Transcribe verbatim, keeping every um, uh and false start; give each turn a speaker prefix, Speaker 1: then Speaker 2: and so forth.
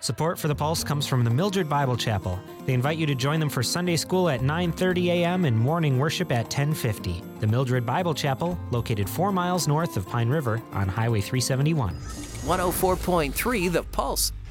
Speaker 1: Support for The Pulse comes from the Mildred Bible Chapel. They invite you to join them for Sunday school at nine thirty a.m. and morning worship at ten fifty. The Mildred Bible Chapel, located four miles north of Pine River on Highway three seventy-one.
Speaker 2: one oh four point three The Pulse.